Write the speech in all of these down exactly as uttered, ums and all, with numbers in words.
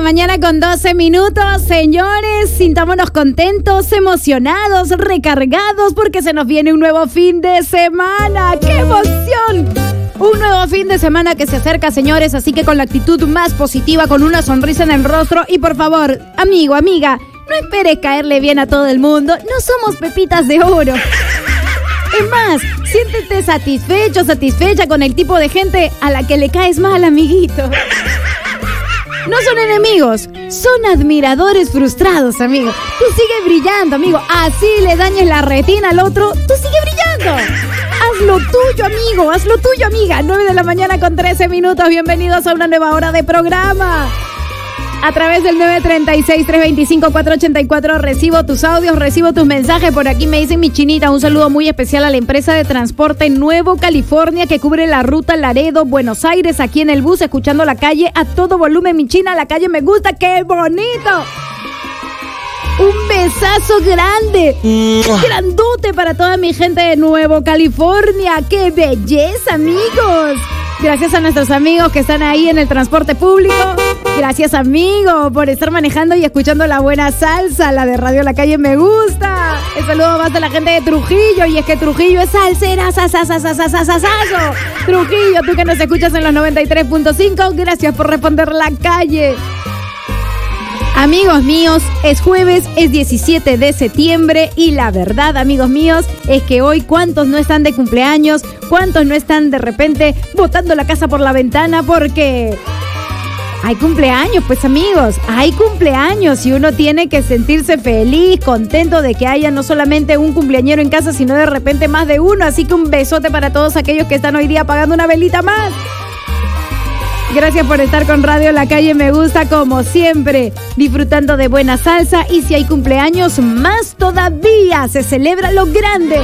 mañana con doce minutos. Señores, sintámonos contentos, emocionados, recargados porque se nos viene un nuevo fin de semana. ¡Qué emoción! Un nuevo fin de semana que se acerca, señores, así que con la actitud más positiva, con una sonrisa en el rostro y por favor, amigo, amiga, no esperes caerle bien a todo el mundo. No somos pepitas de oro. Es más, siéntete satisfecho, satisfecha con el tipo de gente a la que le caes mal, amiguito. No son enemigos, son admiradores frustrados, amigo. Tú sigue brillando, amigo. Así le dañes la retina al otro, tú sigue brillando. Haz lo tuyo, amigo, haz lo tuyo, amiga. nueve de la mañana con trece minutos. Bienvenidos a una nueva hora de programa. A través del nueve tres seis, tres dos cinco, cuatro ocho cuatro recibo tus audios, recibo tus mensajes. Por aquí me dicen mi chinita, un saludo muy especial a la empresa de transporte Nuevo California que cubre la ruta Laredo, Buenos Aires, aquí en el bus, escuchando La Calle a todo volumen. Mi china, La Calle me gusta, ¡qué bonito! Un besazo grande, grandote para toda mi gente de Nuevo California. ¡Qué belleza, amigos! Gracias a nuestros amigos que están ahí en el transporte público. Gracias, amigo, por estar manejando y escuchando la buena salsa, la de Radio La Calle me gusta. El saludo más de la gente de Trujillo, y es que Trujillo es salsera, sasasasasasasasaso. Trujillo, tú que nos escuchas en los noventa y tres punto cinco, gracias por responder La Calle. Amigos míos, es jueves, es diecisiete de septiembre y la verdad, amigos míos, es que hoy cuántos no están de cumpleaños, cuántos no están de repente botando la casa por la ventana porque hay cumpleaños, pues amigos, hay cumpleaños y uno tiene que sentirse feliz, contento de que haya no solamente un cumpleañero en casa, sino de repente más de uno, así que un besote para todos aquellos que están hoy día apagando una velita más. Gracias por estar con Radio La Calle me gusta, como siempre, disfrutando de buena salsa. Y si hay cumpleaños, más todavía, se celebra lo grande.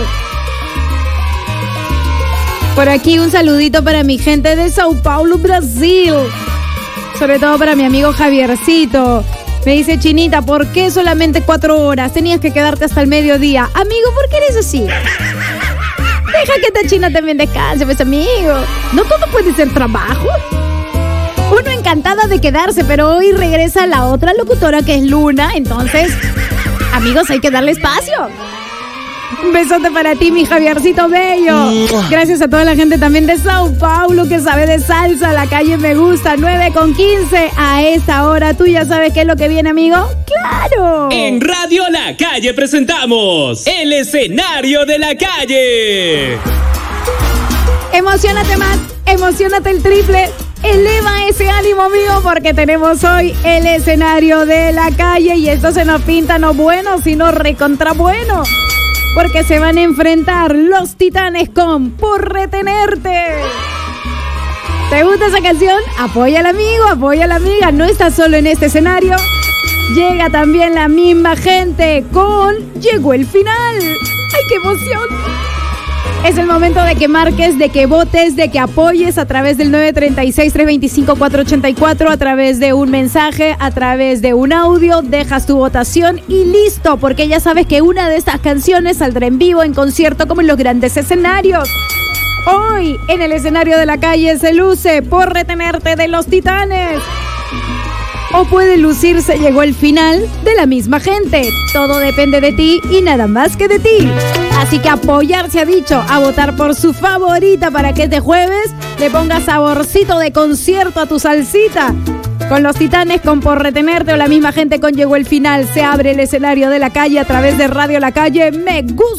Por aquí un saludito para mi gente de Sao Paulo, Brasil. Sobre todo para mi amigo Javiercito. Me dice, Chinita, ¿por qué solamente cuatro horas? Tenías que quedarte hasta el mediodía. Amigo, ¿por qué eres así? Deja que esta china también descanse, pues amigo. No todo puede ser trabajo. Uno encantada de quedarse, pero hoy regresa la otra locutora que es Luna. Entonces, amigos, hay que darle espacio. Un besote para ti, mi Javiercito bello. Gracias a toda la gente también de Sao Paulo que sabe de salsa. La Calle me gusta, nueve con quince. A esta hora, ¿tú ya sabes qué es lo que viene, amigo? ¡Claro! En Radio La Calle presentamos el escenario de La Calle. Emocionate más, emocionate el triple. Eleva ese ánimo, amigo, porque tenemos hoy el escenario de La Calle y esto se nos pinta no bueno, sino recontra bueno. Porque se van a enfrentar los Titanes con Por Retenerte. ¿Te gusta esa canción? Apoya al amigo, apoya a la amiga. No estás solo en este escenario. Llega también la misma gente con Llegó el Final. ¡Ay, qué emoción! Es el momento de que marques, de que votes, de que apoyes a través del nueve tres seis, tres dos cinco, cuatro ocho cuatro, a través de un mensaje, a través de un audio, dejas tu votación y listo, porque ya sabes que una de estas canciones saldrá en vivo, en concierto, como en los grandes escenarios. Hoy, en el escenario de La Calle, se luce Por Retenerte de los Titanes. O puede lucirse Llegó el Final de la misma gente. Todo depende de ti y nada más que de ti. Así que apoyar se ha dicho, a votar por su favorita para que este jueves le ponga saborcito de concierto a tu salsita. Con los Titanes, con Por Retenerte o la misma gente con Llegó el Final, se abre el escenario de La Calle a través de Radio La Calle. Me gusta.